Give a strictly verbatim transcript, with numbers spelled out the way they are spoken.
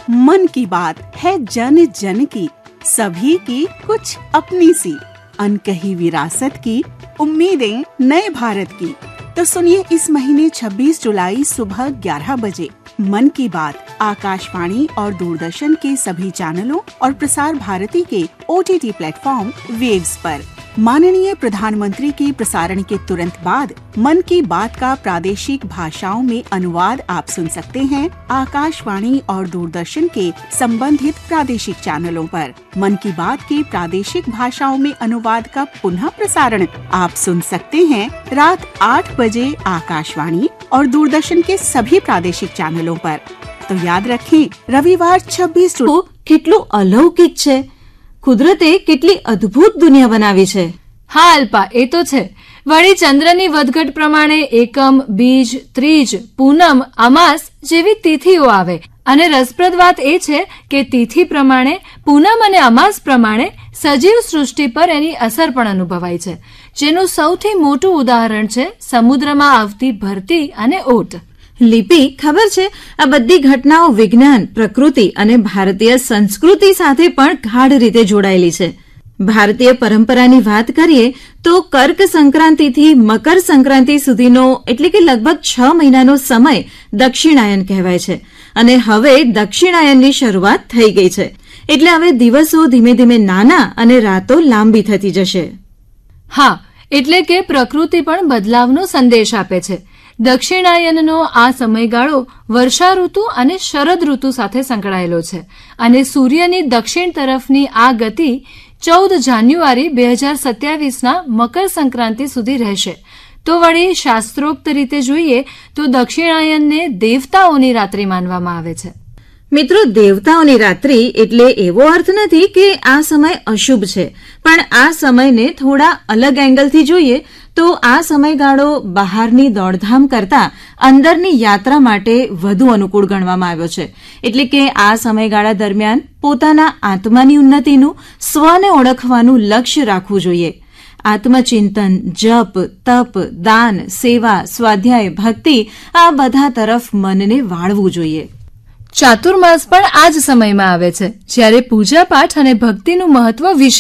मन की बात है जन जन की, सभी की कुछ अपनी सी, अनकही विरासत की, उम्मीदें नए भारत की। तो सुनिए इस महीने छब्बीस जुलाई सुबह ग्यारह बजे मन की बात आकाशवाणी और दूरदर्शन के सभी चैनलों और प्रसार भारती के ओटीटी प्लेटफॉर्म वेव्स पर। माननीय प्रधानमंत्री के प्रसारण के तुरंत बाद मन की बात का प्रादेशिक भाषाओं में अनुवाद आप सुन सकते हैं आकाशवाणी और दूरदर्शन के संबंधित प्रादेशिक चैनलों पर। मन की बात के प्रादेशिक भाषाओं में अनुवाद का पुनः प्रसारण आप सुन सकते हैं रात आठ बजे आकाशवाणी और दूरदर्शन के सभी प्रादेशिक चैनलों पर। तो याद रखें, रविवार छब्बीस जुलाई કેટલું અલૌકિક છે। કુદરતે કેટલી અદ્ભુત દુનિયા બનાવી છે। હા અલ્પા, એ તો છે। વળી ચંદ્રની વધઘટ પ્રમાણે એકમ, બીજ, ત્રીજ, પૂનમ, અમાસ જેવી તિથિઓ આવે અને રસપ્રદ વાત એ છે કે તિથિ પ્રમાણે પૂનમ અને અમાસ પ્રમાણે સજીવ સૃષ્ટિ પર એની અસર પણ અનુભવાય છે, જેનું સૌથી મોટું ઉદાહરણ છે સમુદ્રમાં આવતી ભરતી અને ઓટ। લિપિ, ખબર છે આ બધી ઘટનાઓ વિજ્ઞાન, પ્રકૃતિ અને ભારતીય સંસ્કૃતિ સાથે પણ ગાઢ રીતે જોડાયેલી છે। ભારતીય પરંપરાની વાત કરીએ તો કર્ક સંક્રાંતિથી મકર સંક્રાંતિ સુધીનો એટલે કે લગભગ છ મહિનાનો સમય દક્ષિણાયન કહેવાય છે અને હવે દક્ષિણાયનની શરૂઆત થઈ ગઈ છે, એટલે હવે દિવસો ધીમે ધીમે નાના અને રાતો લાંબી થતી જશે। હા, એટલે કે પ્રકૃતિ પણ બદલાવનો સંદેશ આપે છે। દક્ષિણાયનનો આ સમયગાળો વર્ષા ઋતુ અને શરદ ઋતુ સાથે સંકળાયેલો છે અને સૂર્યની દક્ષિણ તરફની આ ગતિ ચૌદ જાન્યુઆરી બે હજાર સત્યાવીસના મકર સંક્રાંતિ સુધી રહેશે। તો વળી શાસ્ત્રોક્ત રીતે જોઈએ તો દક્ષિણાયનને દેવતાઓની રાત્રિ માનવામાં આવે છે। મિત્રો, દેવતાઓની રાત્રિ એટલે એવો અર્થ નથી કે આ સમય અશુભ છે, પણ આ સમયને થોડા અલગ એંગલથી જોઈએ તો આ સમયગાળો બહારની દોડધામ કરતા અંદરની યાત્રા માટે વધુ અનુકૂળ ગણવામાં આવ્યો છે। એટલે કે આ સમયગાળા દરમિયાન પોતાના આત્માની ઉન્નતિનું, સ્વને ઓળખવાનું લક્ષ્ય રાખવું જોઈએ। આત્મચિંતન, જપ, તપ, દાન, સેવા, સ્વાધ્યાય, ભક્તિ આ બધા તરફ મનને વાળવું જોઈએ। ચાતુર્માસ પણ આ જ સમયમાં આવે છે, જ્યારે પૂજાપાઠ અને ભક્તિનું મહત્વ વિશેષ